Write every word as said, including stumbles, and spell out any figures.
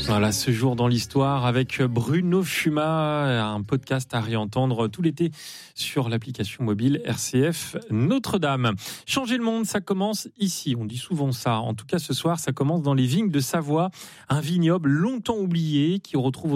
Voilà, ce jour dans l'histoire avec Bruno Fuma, un podcast à réentendre tout l'été sur l'application mobile R C F Notre-Dame. Changer le monde, ça commence ici, on dit souvent ça. En tout cas, ce soir, ça commence dans les vignes de Savoie, un vignoble longtemps oublié qui retrouve